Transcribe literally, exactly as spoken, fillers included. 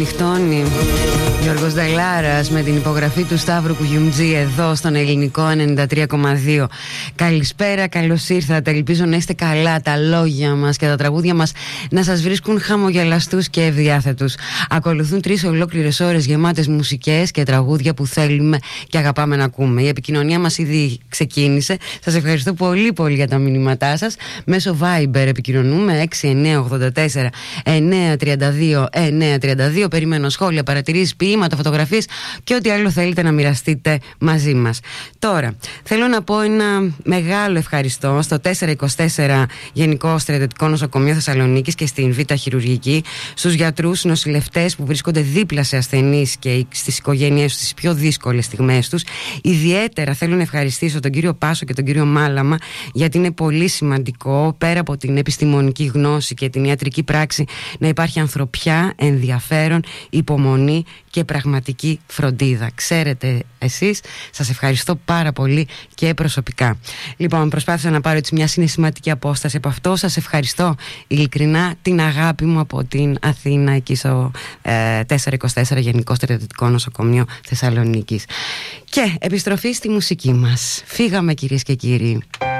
Νυχτώνει Γιώργος Νταλάρας με την υπογραφή του Σταύρου Κουγιουμτζή εδώ στον Ελληνικό ενενήντα τρία κόμμα δύο. Καλησπέρα, καλώς ήρθατε. Ελπίζω να είστε καλά. Τα λόγια μας και τα τραγούδια μας να σας βρίσκουν χαμογελαστούς και ευδιάθετους. Ακολουθούν τρεις ολόκληρες ώρες γεμάτες μουσικές και τραγούδια που θέλουμε και αγαπάμε να ακούμε. Η επικοινωνία μας ήδη ξεκίνησε. Σας ευχαριστώ πολύ πολύ για τα μηνύματά σας. Μέσω Viber επικοινωνούμε έξι εννιά ογδόντα τέσσερα εννιά τριάντα δύο εννιά τριάντα δύο. Περιμένω σχόλια, παρατηρήσεις, ποίηματα, φωτογραφίες και ό,τι άλλο θέλετε να μοιραστείτε μαζί μας. Τώρα, θέλω να πω ένα μεγάλο ευχαριστώ στο τετρακόσια είκοσι τέσσερα Γενικό Στρατιωτικό Νοσοκομείο Θεσσαλονίκης και στην Β' Χειρουργική, στους γιατρούς, νοσηλευτές που βρίσκονται δίπλα σε ασθενείς και στις οικογένειές τους στις πιο δύσκολες στιγμές τους. Ιδιαίτερα θέλω να ευχαριστήσω τον κύριο Πάσο και τον κύριο Μάλαμα, γιατί είναι πολύ σημαντικό πέρα από την επιστημονική γνώση και την ιατρική πράξη να υπάρχει ανθρωπιά, ενδιαφέρον, υπομονή και πραγματική φροντίδα. Ξέρετε εσείς, σας ευχαριστώ πάρα πολύ και προσωπικά. Λοιπόν, προσπάθησα να πάρω έτσι μια συναισθηματική απόσταση από αυτό. Σας ευχαριστώ ειλικρινά, την αγάπη μου από την Αθήνα, εκεί στο ε, τετρακόσια είκοσι τέσσερα Γενικό Στρατιωτικό Νοσοκομείο Θεσσαλονίκης. Και επιστροφή στη μουσική μας. Φύγαμε, κυρίες και κύριοι.